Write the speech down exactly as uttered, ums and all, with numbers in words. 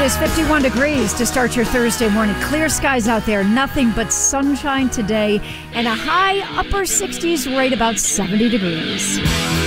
is fifty-one degrees to start your Thursday morning. Clear skies out there, nothing but sunshine today, and a high upper sixties, right about seventy degrees.